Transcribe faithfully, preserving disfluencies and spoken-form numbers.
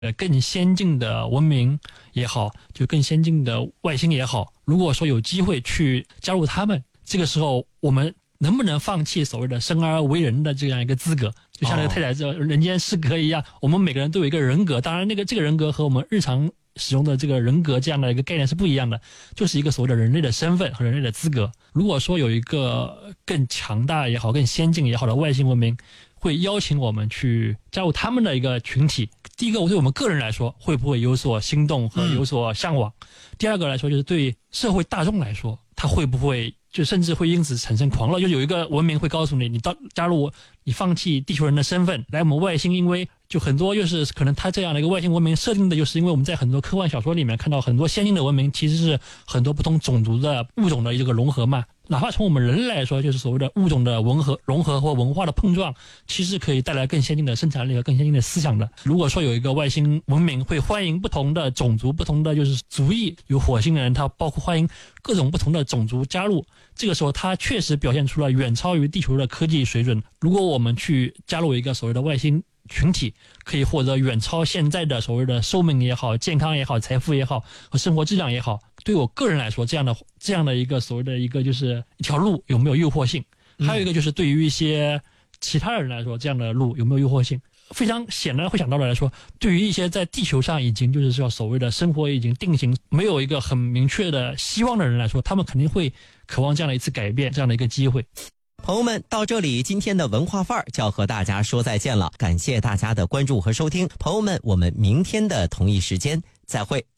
呃更先进的文明也好，就更先进的外星也好，如果说有机会去加入他们，这个时候我们能不能放弃所谓的生而为人的这样一个资格？就像那个太宰治人间失格一样，我们每个人都有一个人格，当然那个这个人格和我们日常使用的这个人格这样的一个概念是不一样的，就是一个所谓的人类的身份和人类的资格。如果说有一个更强大也好，更先进也好的外星文明会邀请我们去加入他们的一个群体，第一个对我们个人来说会不会有所心动和有所向往、嗯、第二个来说就是对社会大众来说，他会不会就甚至会因此产生狂热，就有一个文明会告诉你，你到加入我，你放弃地球人的身份来我们外星，因为就很多就是可能他这样的一个外星文明设定的就是因为我们在很多科幻小说里面看到很多先进的文明其实是很多不同种族的物种的一个融合嘛，哪怕从我们人类来说，就是所谓的物种的融合融合或文化的碰撞，其实可以带来更先进的生产力和更先进的思想的。如果说有一个外星文明会欢迎不同的种族不同的就是族裔，有火星人他包括欢迎各种不同的种族加入，这个时候他确实表现出了远超于地球的科技水准。如果我们去加入一个所谓的外星群体，可以获得远超现在的所谓的寿命也好，健康也好，财富也好和生活质量也好，对我个人来说，这样的这样的一个所谓的一个就是一条路有没有诱惑性？还有一个就是对于一些其他人来说，这样的路有没有诱惑性？非常显然会想到的来说，对于一些在地球上已经就是说所谓的生活已经定型，没有一个很明确的希望的人来说，他们肯定会渴望这样的一次改变，这样的一个机会。 朋友们，到这里今天的文化范儿就要和大家说再见了，感谢大家的关注和收听，朋友们，我们明天的同一时间再会。